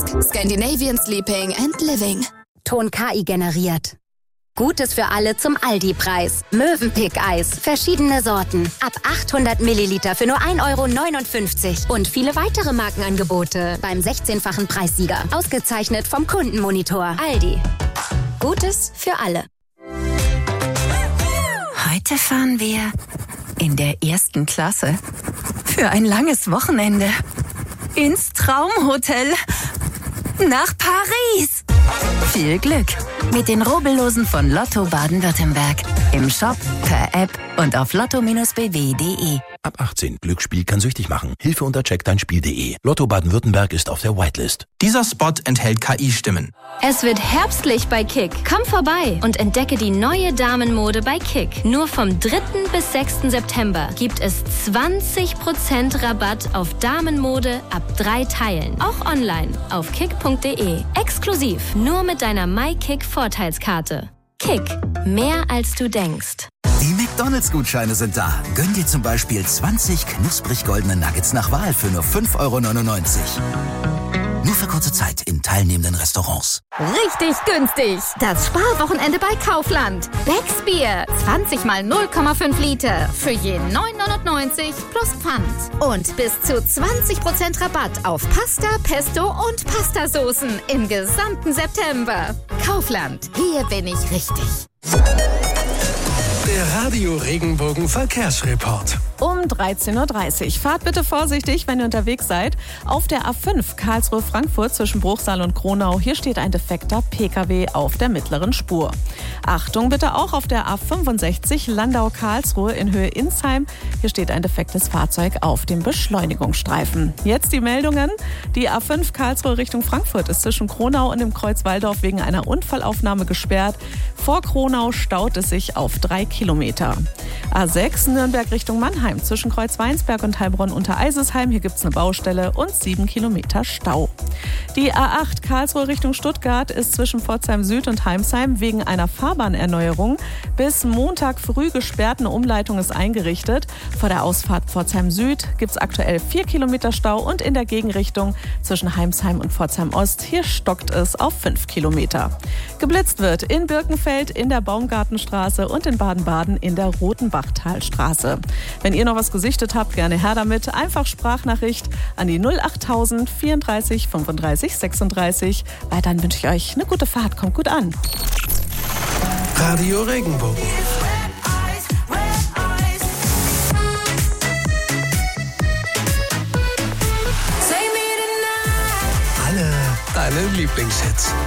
Scandinavian Sleeping and Living. Ton KI generiert. Gutes für alle zum Aldi-Preis. Mövenpick-Eis. Verschiedene Sorten. Ab 800 Milliliter für nur 1,59 € Und viele weitere Markenangebote beim 16-fachen Preissieger. Ausgezeichnet vom Kundenmonitor. Aldi. Gutes für alle. Heute fahren wir in der 1. Klasse für ein langes Wochenende ins Traumhotel nach Paris. Viel Glück mit den Rubbellosen von Lotto Baden-Württemberg. Im Shop, per App und auf lotto-bw.de. Ab 18. Glücksspiel kann süchtig machen. Hilfe unter checkdeinspiel.de. Lotto Baden-Württemberg ist auf der Whitelist. Dieser Spot enthält KI-Stimmen. Es wird herbstlich bei Kick. Komm vorbei und entdecke die neue Damenmode bei Kick. Nur vom 3. bis 6. September gibt es 20% Rabatt auf Damenmode ab 3 Teilen. Auch online auf kick.de. Exklusiv nur mit deiner MyKick-Vorteilskarte. Kick. Mehr als du denkst. Die McDonalds-Gutscheine sind da. Gönn dir zum Beispiel 20 knusprig goldene Nuggets nach Wahl für nur 5,99 €. Nur für kurze Zeit in teilnehmenden Restaurants. Richtig günstig. Das Sparwochenende bei Kaufland. Becks Bier. 20 mal 0,5 Liter. Für je 9,99 € plus Pfand. Und bis zu 20% Rabatt auf Pasta, Pesto und Pastasoßen im gesamten September. Kaufland. Hier bin ich richtig. Der Radio Regenbogen Verkehrsreport. Um 13:30 Uhr. Fahrt bitte vorsichtig, wenn ihr unterwegs seid. Auf der A5 Karlsruhe-Frankfurt zwischen Bruchsal und Kronau. Hier steht ein defekter PKW auf der mittleren Spur. Achtung bitte auch auf der A65 Landau-Karlsruhe in Höhe Insheim. Hier steht ein defektes Fahrzeug auf dem Beschleunigungsstreifen. Jetzt die Meldungen. Die A5 Karlsruhe Richtung Frankfurt ist zwischen Kronau und dem Kreuz Walldorf wegen einer Unfallaufnahme gesperrt. Vor Kronau staut es sich auf 3 Kilometer. A6 Nürnberg Richtung Mannheim zwischen Kreuz Weinsberg und Heilbronn unter Eisesheim. Hier gibt es eine Baustelle und 7 Kilometer Stau. Die A8 Karlsruhe Richtung Stuttgart ist zwischen Pforzheim Süd und Heimsheim wegen einer Fahrbahnerneuerung bis Montag früh gesperrt. Eine Umleitung ist eingerichtet. Vor der Ausfahrt Pforzheim Süd gibt es aktuell 4 Kilometer Stau und in der Gegenrichtung zwischen Heimsheim und Pforzheim Ost, hier stockt es auf 5 Kilometer. Geblitzt wird in Birkenfeld, in der Baumgartenstraße und in Baden-Baden in der Rotenbachtalstraße. Wenn ihr noch was gesichtet habt, gerne her damit. Einfach Sprachnachricht an die 08000 34 35 36. Dann wünsche ich euch eine gute Fahrt. Kommt gut an. Radio Regenbogen. Alle deine Lieblingshits.